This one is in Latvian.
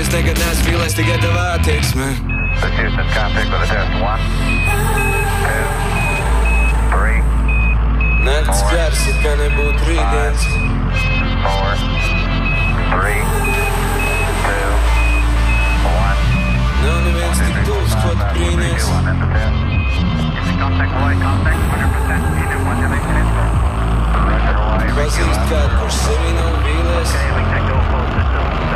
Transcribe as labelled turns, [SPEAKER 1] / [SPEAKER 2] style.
[SPEAKER 1] Es nekad neesmu vīlies tikai tev attieksmē.
[SPEAKER 2] This Houston, contact with a test. 1, 2, 3.
[SPEAKER 1] Nakts gars, it kā nebūtu rītdienas.
[SPEAKER 2] 4, 3, 2, 1.
[SPEAKER 1] Nav neviens tik tuvs, ko tu brīnies.
[SPEAKER 2] Contact Hawaii, contact 100%. Unit modulation info. Roger Hawaii.
[SPEAKER 1] Pazīst kādu, kurš sevi nav vīlies.
[SPEAKER 2] Okay, we can go close.